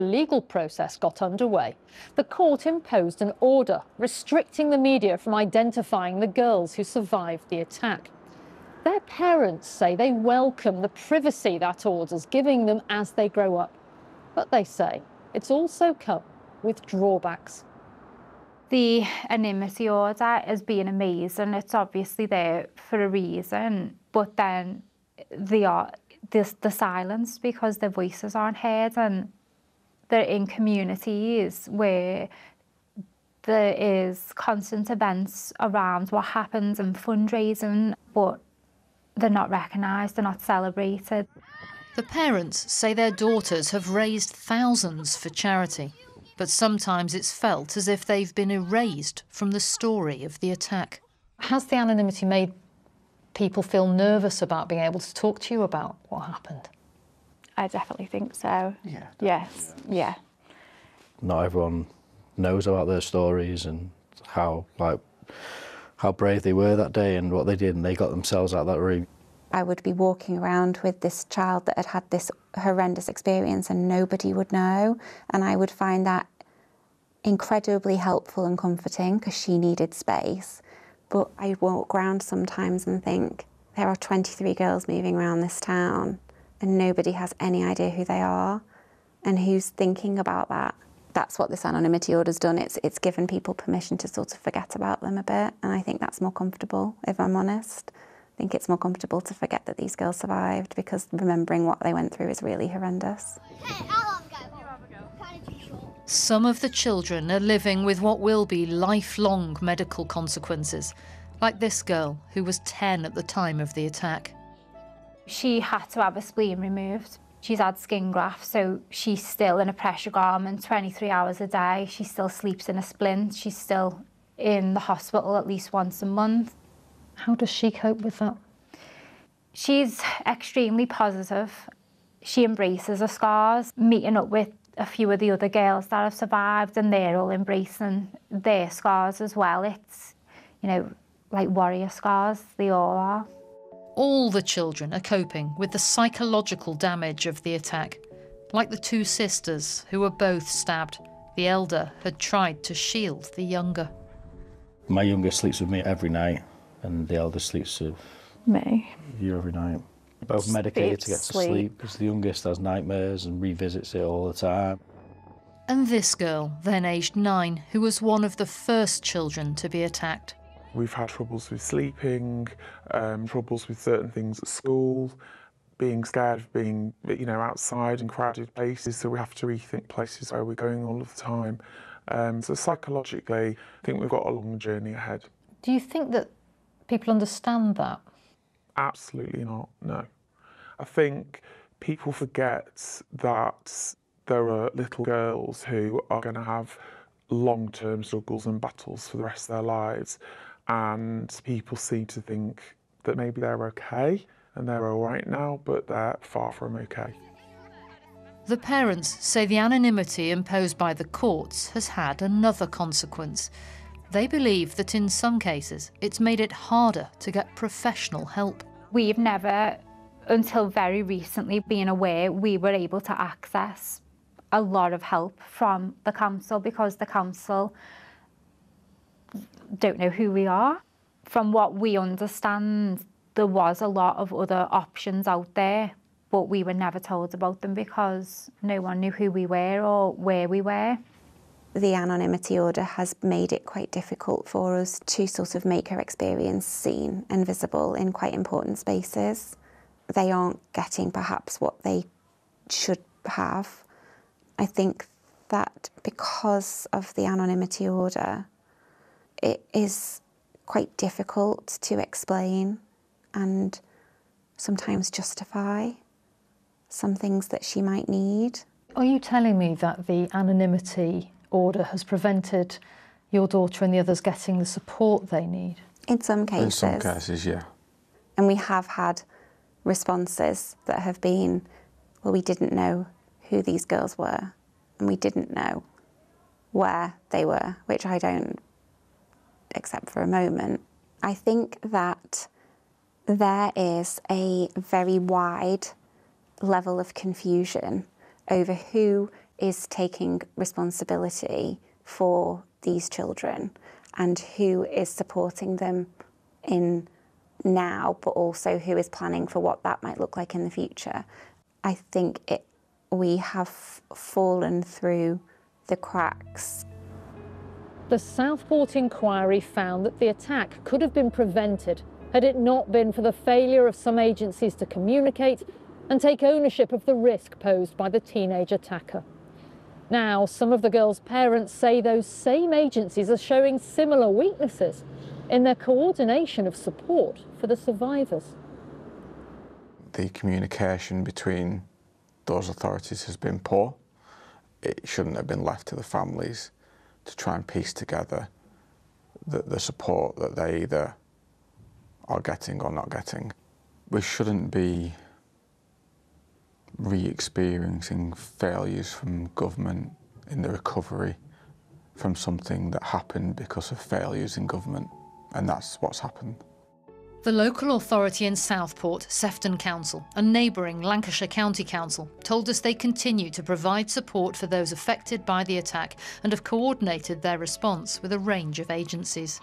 The legal process got underway. The court imposed an order restricting the media from identifying the girls who survived the attack. Their parents say they welcome the privacy that order's giving them as they grow up. But they say it's also come with drawbacks. The anonymity order has been amazing. It's obviously there for a reason, but then the silence because their voices aren't heard, and they're in communities where there is constant events around what happens and fundraising, but they're not recognised, they're not celebrated. The parents say their daughters have raised thousands for charity, but sometimes it's felt as if they've been erased from the story of the attack. Has the anonymity made people feel nervous about being able to talk to you about what happened? I definitely think so. Yeah. Yes, yeah. Not everyone knows about their stories and how brave they were that day and what they did, and they got themselves out of that room. I would be walking around with this child that had had this horrendous experience and nobody would know, and I would find that incredibly helpful and comforting because she needed space. But I walk around sometimes and think, there are 23 girls moving around this town and nobody has any idea who they are and who's thinking about that. That's what this anonymity order's done. It's given people permission to sort of forget about them a bit, and I think that's more comfortable, if I'm honest. I think it's more comfortable to forget that these girls survived, because remembering what they went through is really horrendous. Some of the children are living with what will be lifelong medical consequences, like this girl who was 10 at the time of the attack. She had to have a spleen removed. She's had skin grafts, so she's still in a pressure garment 23 hours a day. She still sleeps in a splint. She's still in the hospital at least once a month. How does she cope with that? She's extremely positive. She embraces her scars, meeting up with a few of the other girls that have survived, and they're all embracing their scars as well. It's, you know, like warrior scars, they all are. All the children are coping with the psychological damage of the attack, like the two sisters who were both stabbed. The elder had tried to shield the younger. My youngest sleeps with me every night, and the eldest sleeps with Me. you every night. Both medicated to get to sleep because the youngest has nightmares and revisits it all the time. And this girl, then aged 9, who was one of the first children to be attacked. We've had troubles with sleeping, troubles with certain things at school, being scared of being, outside in crowded places, so we have to rethink places where we're going all of the time. So psychologically, I think we've got a long journey ahead. Do you think that people understand that? Absolutely not, no. I think people forget that there are little girls who are going to have long-term struggles and battles for the rest of their lives, and people seem to think that maybe they're okay and they're all right now, but they're far from okay. The parents say the anonymity imposed by the courts has had another consequence. They believe that in some cases it's made it harder to get professional help. We've never, until very recently, been aware we were able to access a lot of help from the council, because the council don't know who we are. From what we understand, there was a lot of other options out there, but we were never told about them because no one knew who we were or where we were. The anonymity order has made it quite difficult for us to sort of make her experience seen and visible in quite important spaces. They aren't getting perhaps what they should have. I think that because of the anonymity order, it is quite difficult to explain and sometimes justify some things that she might need. Are you telling me that the anonymity order has prevented your daughter and the others getting the support they need? In some cases. In some cases, yeah. And we have had responses that have been, well, we didn't know who these girls were and we didn't know where they were, which I don't accept for a moment. I think that there is a very wide level of confusion over who is taking responsibility for these children and who is supporting them in now, but also who is planning for what that might look like in the future. I think we have fallen through the cracks. The Southport inquiry found that the attack could have been prevented had it not been for the failure of some agencies to communicate and take ownership of the risk posed by the teenage attacker. Now, some of the girls' parents say those same agencies are showing similar weaknesses in their coordination of support for the survivors. The communication between those authorities has been poor. It shouldn't have been left to the families to try and piece together the support that they either are getting or not getting. We shouldn't be re-experiencing failures from government in the recovery from something that happened because of failures in government, and that's what's happened. The local authority in Southport, Sefton Council, and neighbouring Lancashire County Council told us they continue to provide support for those affected by the attack and have coordinated their response with a range of agencies.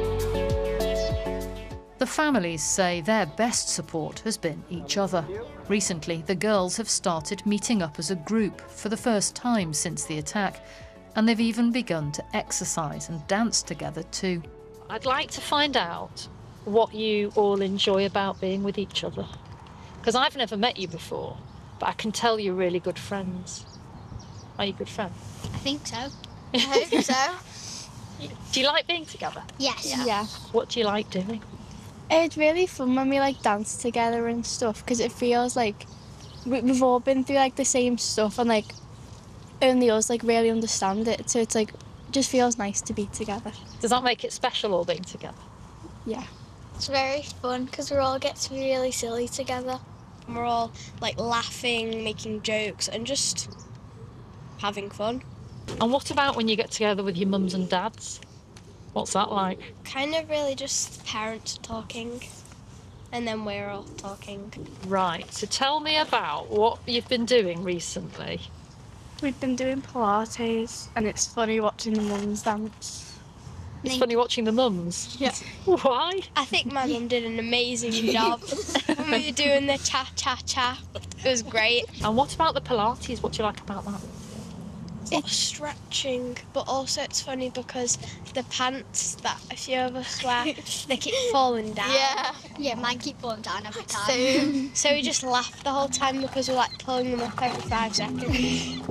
The families say their best support has been each other. Recently, the girls have started meeting up as a group for the first time since the attack, and they've even begun to exercise and dance together too. I'd like to find out what you all enjoy about being with each other. Because I've never met you before, but I can tell you're really good friends. Are you good friends? I think so. I hope so. Do you like being together? Yes. Yeah. What do you like doing? It's really fun when we like dance together and stuff, because it feels like we've all been through like the same stuff, and like only us like really understand it. So it's like just feels nice to be together. Does that make it special, all being together? Yeah. It's very fun because we all get to be really silly together. And we're all like laughing, making jokes and just having fun. And what about when you get together with your mums and dads? What's that like? Kind of really just parents talking and then we're all talking. Right, so tell me about what you've been doing recently. We've been doing Pilates, and it's funny watching the mums dance. It's funny watching the mums? Yeah. Why? I think my mum did an amazing job when we were doing the cha-cha-cha. It was great. And what about the Pilates? What do you like about that? It's stretching, but also it's funny because the pants that a few of us wear, they keep falling down. Yeah, mine keep falling down every time. So we just laugh the whole time because we're like pulling them up every 5 seconds.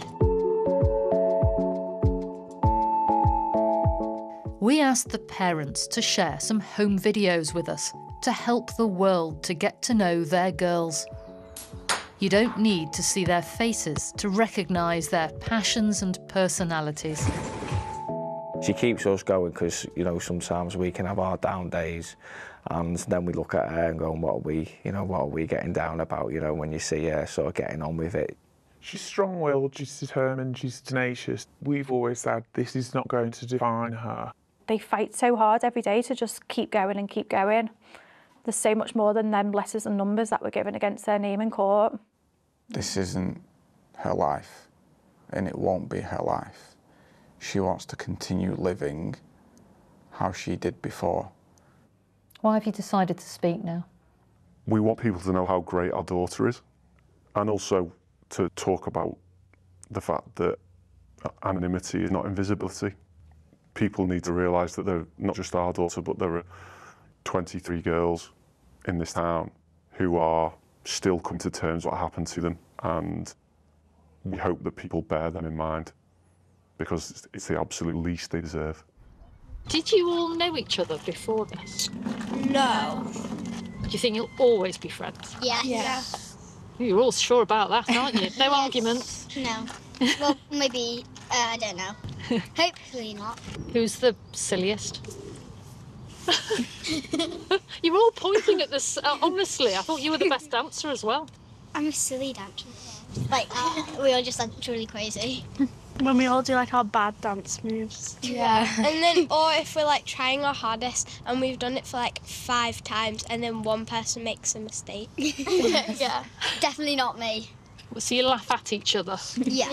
We asked the parents to share some home videos with us to help the world to get to know their girls. You don't need to see their faces to recognise their passions and personalities. She keeps us going because, you know, sometimes we can have our down days and then we look at her and go, what are we getting down about, you know, when you see her sort of getting on with it. She's strong-willed, she's determined, she's tenacious. We've always said this is not going to define her. They fight so hard every day to just keep going and keep going. There's so much more than them letters and numbers that were given against their name in court. This isn't her life, and it won't be her life. She wants to continue living how she did before. Why have you decided to speak now? We want people to know how great our daughter is, and also to talk about the fact that anonymity is not invisibility. People need to realise that they're not just our daughter, but there are 23 girls in this town who are still coming to terms with what happened to them, and we hope that people bear them in mind because it's the absolute least they deserve. Did you all know each other before this? No. Do you think you'll always be friends? Yeah. You're all sure about that, aren't you? No arguments? No. Well, maybe, I don't know. Hopefully not. Who's the silliest? You're all pointing at this, honestly. I thought you were the best dancer as well. I'm a silly dancer. Like, we all just like truly crazy. When we all do like our bad dance moves. Yeah. And then, or if we're like trying our hardest and we've done it for like 5 times and then one person makes a mistake. Yeah. Definitely not me. So you laugh at each other? Yeah.